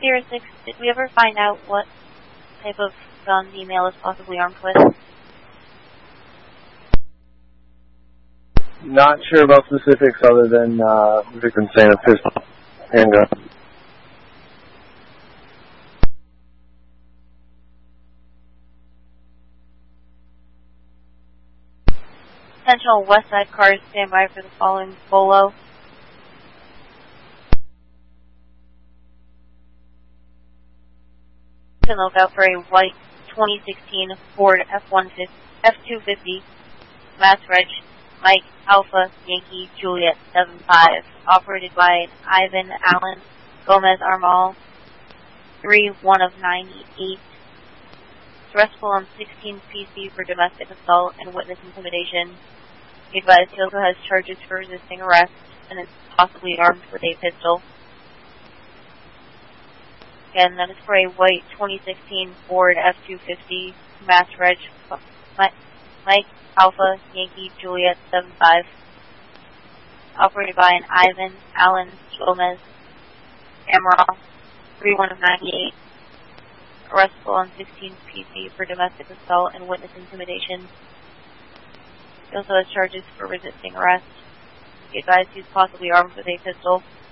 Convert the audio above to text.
Sierra 6, did we ever find out what type of gun the male is possibly armed with? Not sure about specifics other than the victim saying a pistol, handgun. Potential west side cars stand by for the following Bolo. And look out for a white 2016 Ford F-250, Mass Reg, Mike Alpha Yankee Juliet 75, operated by Ivan Allen Gomez Armal, 3-1 of 98. Arrestable on 16 PC for domestic assault and witness intimidation. He advised he also has charges for resisting arrest and is possibly armed with a pistol. Again, that is for a white 2016 Ford F-250 Mass Reg Mike Alpha Yankee Juliet 75, operated by an Ivan Allen Gomez Amaral, 3-1 of 98. Arrestable on 16 PC for domestic assault and witness intimidation. He also has charges for resisting arrest. He advised he's possibly armed with a pistol.